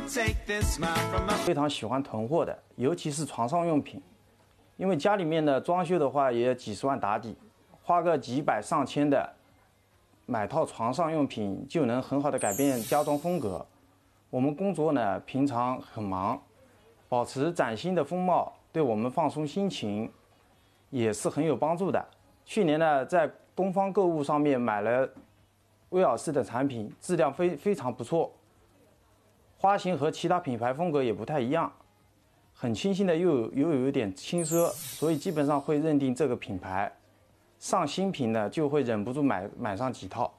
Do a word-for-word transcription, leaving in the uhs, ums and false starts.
非常喜欢囤货的，尤其是床上用品，因为家里面的装修的话也几十万打底，花个几百上千的买套床上用品就能很好的改变家装风格。我们工作呢平常很忙，保持崭新的风貌，对我们放松心情也是很有帮助的。去年呢在东方购物上面买了威尔士的产品，质量非非常不错，花型和其他品牌风格也不太一样，很清新的又有又有一点轻奢，所以基本上会认定这个品牌。上新品呢就会忍不住买买上几套。